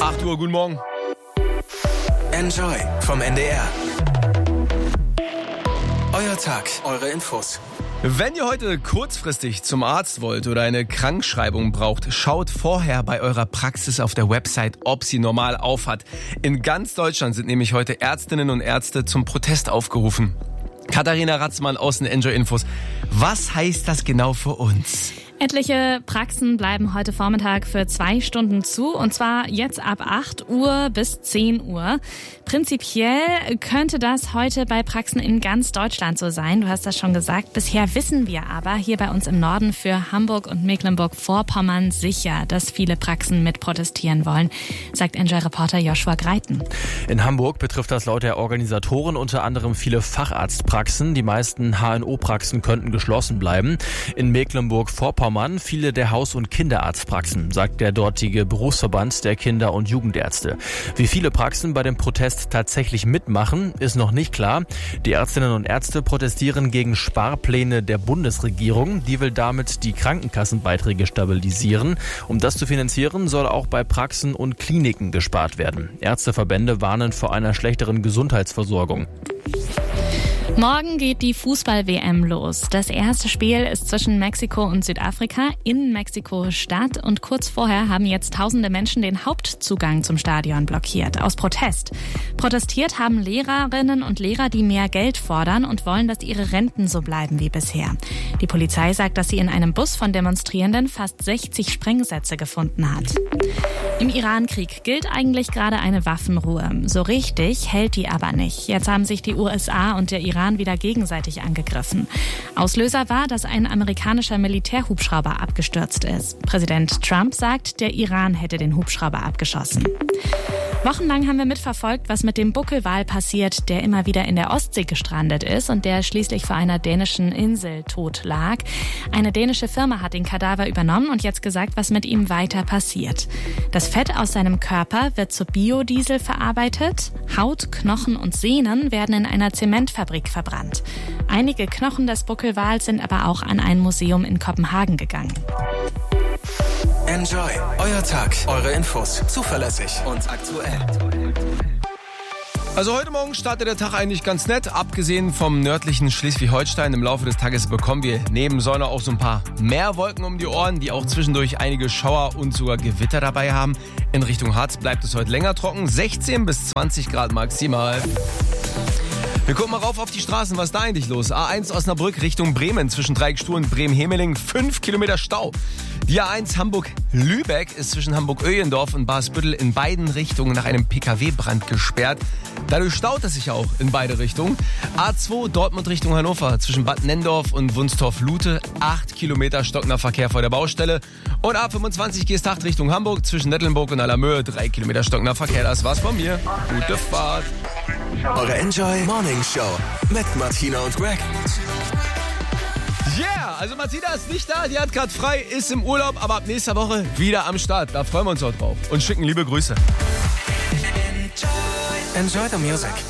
8 Uhr, guten Morgen. Enjoy vom NDR. Euer Tag, eure Infos. Wenn ihr heute kurzfristig zum Arzt wollt oder eine Krankschreibung braucht, schaut vorher bei eurer Praxis auf der Website, ob sie normal aufhat. In ganz Deutschland sind nämlich heute Ärztinnen und Ärzte zum Protest aufgerufen. Katharina Ratzmann aus den Enjoy Infos. Was heißt das genau für uns? Etliche Praxen bleiben heute Vormittag für 2 Stunden zu, und zwar jetzt ab 8 Uhr bis 10 Uhr. Prinzipiell könnte das heute bei Praxen in ganz Deutschland so sein. Du hast das schon gesagt. Bisher wissen wir aber hier bei uns im Norden für Hamburg und Mecklenburg-Vorpommern sicher, dass viele Praxen mit protestieren wollen, sagt Enjoy-Reporter Joshua Greiten. In Hamburg betrifft das laut der Organisatoren unter anderem viele Facharztpraxen. Die meisten HNO-Praxen könnten geschlossen bleiben. In Mecklenburg-Vorpommern viele der Haus- und Kinderarztpraxen, sagt der dortige Berufsverband der Kinder- und Jugendärzte. Wie viele Praxen bei dem Protest tatsächlich mitmachen, ist noch nicht klar. Die Ärztinnen und Ärzte protestieren gegen Sparpläne der Bundesregierung. Die will damit die Krankenkassenbeiträge stabilisieren. Um das zu finanzieren, soll auch bei Praxen und Kliniken gespart werden. Ärzteverbände warnen vor einer schlechteren Gesundheitsversorgung. Morgen geht die Fußball-WM los. Das erste Spiel ist zwischen Mexiko und Südafrika in Mexiko-Stadt. Und kurz vorher haben jetzt tausende Menschen den Hauptzugang zum Stadion blockiert, aus Protest. Protestiert haben Lehrerinnen und Lehrer, die mehr Geld fordern und wollen, dass ihre Renten so bleiben wie bisher. Die Polizei sagt, dass sie in einem Bus von Demonstrierenden fast 60 Sprengsätze gefunden hat. Im Iran-Krieg gilt eigentlich gerade eine Waffenruhe. So richtig hält die aber nicht. Jetzt haben sich die USA und der Iran wieder gegenseitig angegriffen. Auslöser war, dass ein amerikanischer Militärhubschrauber abgestürzt ist. Präsident Trump sagt, der Iran hätte den Hubschrauber abgeschossen. Wochenlang haben wir mitverfolgt, was mit dem Buckelwal passiert, der immer wieder in der Ostsee gestrandet ist und der schließlich vor einer dänischen Insel tot lag. Eine dänische Firma hat den Kadaver übernommen und jetzt gesagt, was mit ihm weiter passiert. Das Fett aus seinem Körper wird zu Biodiesel verarbeitet. Haut, Knochen und Sehnen werden in einer Zementfabrik verbrannt. Einige Knochen des Buckelwals sind aber auch an ein Museum in Kopenhagen gegangen. Enjoy, euer Tag, eure Infos, zuverlässig und aktuell. Also heute Morgen startet der Tag eigentlich ganz nett. Abgesehen vom nördlichen Schleswig-Holstein im Laufe des Tages bekommen wir neben Sonne auch so ein paar mehr Wolken um die Ohren, die auch zwischendurch einige Schauer und sogar Gewitter dabei haben. In Richtung Harz bleibt es heute länger trocken, 16 bis 20 Grad maximal. Wir gucken mal rauf auf die Straßen, was ist da eigentlich los? A1 Osnabrück Richtung Bremen zwischen Dreieckstuhl und Bremen-Hemeling, 5 Kilometer Stau. Die A1 Hamburg-Lübeck ist zwischen Hamburg-Öhlendorf und Barsbüttel in beiden Richtungen nach einem PKW-Brand gesperrt. Dadurch staut es sich auch in beide Richtungen. A2 Dortmund Richtung Hannover zwischen Bad Nenndorf und Wunstorf-Lute, 8 Kilometer stockender Verkehr vor der Baustelle. Und A25 Geesthacht Richtung Hamburg zwischen Nettlenburg und Allermöhe, 3 Kilometer stockender Verkehr. Das war's von mir. Gute Fahrt. Eure Enjoy Morning Show mit Martina und Greg. Yeah, also Martina ist nicht da, die hat gerade frei, ist im Urlaub, aber ab nächster Woche wieder am Start. Da freuen wir uns auch drauf und schicken liebe Grüße. Enjoy the music.